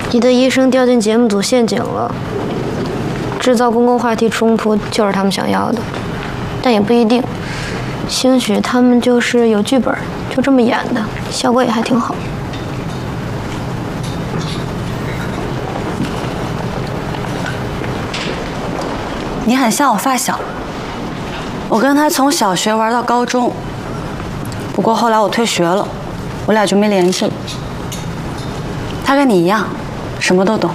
你的医生掉进节目组陷阱了，制造公共话题冲突就是他们想要的，但也不一定。兴许他们就是有剧本，就这么演的，效果也还挺好。 你很像我发小，我跟他从小学玩到高中，不过后来我退学了，我俩就没联系了。他跟你一样，什么都懂。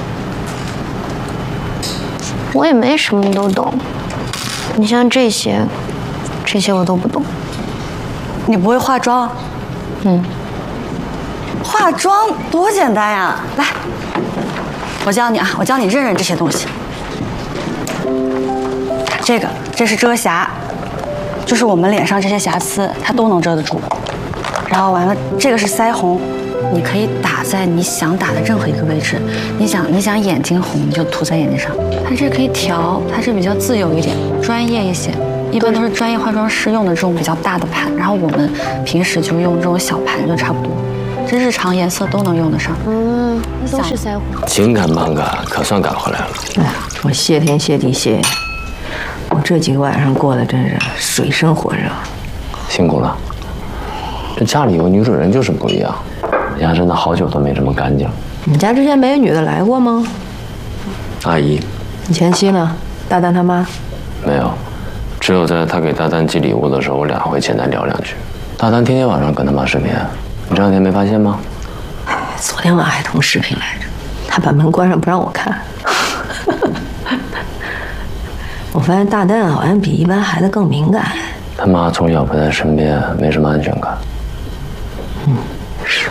我也没什么都懂，你像这些我都不懂。 你不会化妆？化妆多简单呀！来，我教你啊，我教你认这些东西。这是遮瑕，就是我们脸上这些瑕疵，它都能遮得住。然后完了，这个是腮红，你可以打在你想打的任何一个位置。你想眼睛红，你就涂在眼睛上。它这可以调，它是比较自由一点，专业一些。一般都是专业化妆师用的这种比较大的盘，然后我们平时就用这种小盘就差不多。这日常颜色都能用得上。 那都是腮红。 紧赶慢赶，可算赶回来了。 哎呀，我谢天谢地谢你，我这几个晚上过得真是水深火热。 辛苦了。这家里有女主人就是不一样，人家真的好久都没这么干净。 你们家之前没有女的来过吗？ 阿姨。 你前妻呢？大丹他妈？ 没有，只有在他给大丹寄礼物的时候，我俩会简单聊两句。大丹天天晚上跟他妈视频，你这两天没发现吗？ 昨天晚上还通视频来着，他把门关上不让我看。我发现大丹好像比一般孩子更敏感。 他妈从小不在身边，没什么安全感。 是。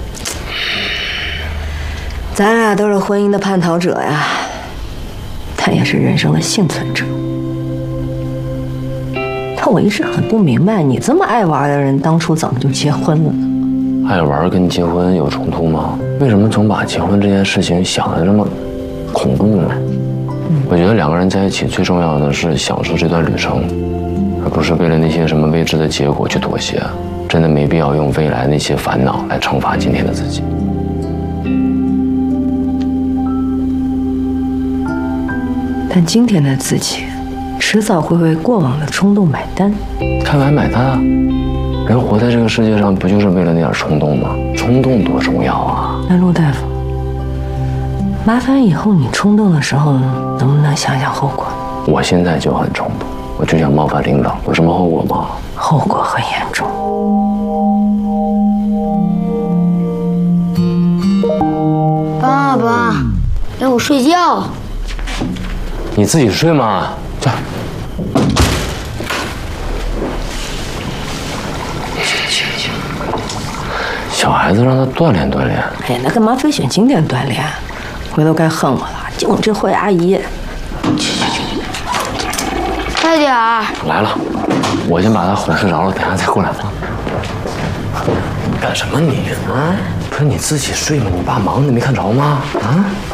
咱俩都是婚姻的叛逃者呀，他也是人生的幸存者。但我一直很不明白，你这么爱玩的人，当初怎么就结婚了呢？ 爱玩跟结婚有冲突吗？为什么总把结婚这件事情想得这么恐怖呢？我觉得两个人在一起最重要的是享受这段旅程，而不是为了那些什么未知的结果去妥协。真的没必要用未来那些烦恼来惩罚今天的自己。 但今天的自己，迟早会为过往的冲动买单。 开完买单啊！人活在这个世界上，不就是为了那点冲动吗？冲动多重要啊！ 那陆大夫，麻烦以后你冲动的时候，能不能想想后果？ 我现在就很冲动，我就想冒犯领导，有什么后果吗？ 后果很严重。 爸爸，让我睡觉。 你自己睡嘛，去。小孩子让他锻炼锻炼。 哎呀，那干嘛非选景点锻炼？回头该恨我了，就你这坏阿姨。 快点儿！ 来了，我先把他哄睡着了，等下再过来。干什么你啊？不是你自己睡吗？你爸忙，你没看着吗？啊？